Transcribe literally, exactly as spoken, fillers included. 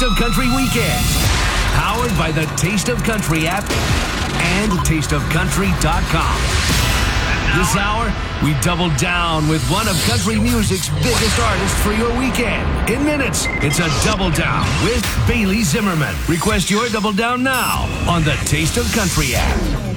Taste of Country Weekend. Powered by the Taste of Country app and taste of country dot com. This hour, we double down with one of country music's biggest artists for your weekend. In minutes, it's a Double Down with Bailey Zimmerman. Request your Double Down now on the Taste of Country app.